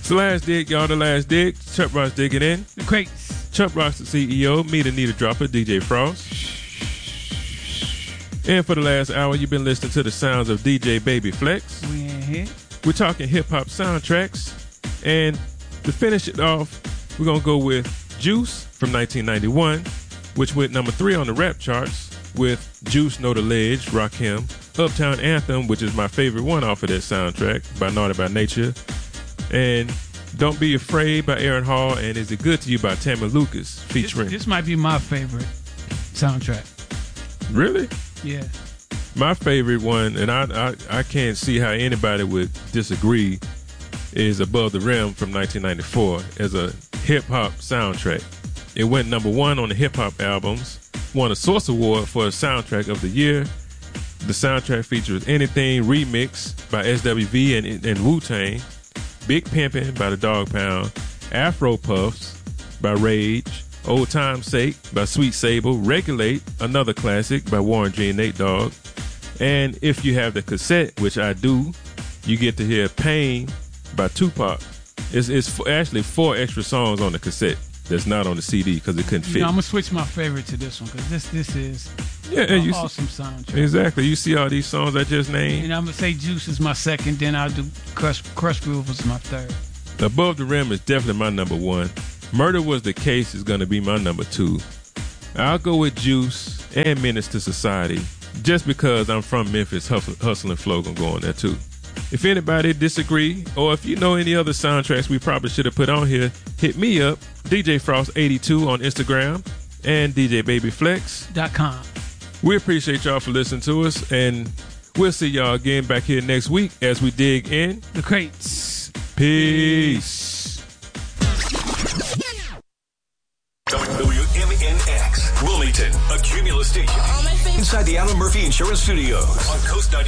It's the last dig, y'all. The last dig. Chuck Ross digging in. The Crates. Chuck Ross, the CEO. Me, the Needle Dropper, DJ Frost. And for the last hour, you've been listening to the sounds of DJ Baby Flex. We in here. We're talking hip-hop soundtracks. And to finish it off, we're going to go with Juice from 1991, which went number 3 on the rap charts with Juice Know the Ledge, Rakim. Uptown Anthem, which is my favorite one off of that soundtrack, by Naughty by Nature. And Don't Be Afraid by Aaron Hall, and Is It Good to You by Tammy Lucas, featuring... This might be my favorite soundtrack. Really? Yeah. My favorite one, and I can't see how anybody would disagree, is Above the Rim from 1994 as a hip-hop soundtrack. It went number 1 on the hip-hop albums, won a Source Award for a soundtrack of the year. The soundtrack features Anything Remix by SWV and Wu-Tang, Big Pimpin' by the Dog Pound, Afro Puffs by Rage, Old Time's Sake by Sweet Sable, Regulate, another classic by Warren G and Nate Dogg. And if you have the cassette, which I do, you get to hear Pain by Tupac. It's actually 4 extra songs on the cassette that's not on the CD because it couldn't fit. I'm going to switch my favorite to this one because this is an awesome soundtrack. Exactly. You see all these songs I just named? And I'm going to say Juice is my second, then I'll do Crush Groove is my third. Above the Rim is definitely my number 1. Murder Was the Case is going to be my number 2. I'll go with Juice and Menace to Society just because I'm from Memphis. Hustle and Flow gonna go on there too. If anybody disagree, or if you know any other soundtracks we probably should have put on here, hit me up, DJ Frost82 on Instagram and DJBabyFlex.com. We appreciate y'all for listening to us, and we'll see y'all again back here next week as we dig in the crates. Peace. WMNX, Wilmington, a Cumulus station. Inside the Alan Murphy Insurance Studios on Coast 90.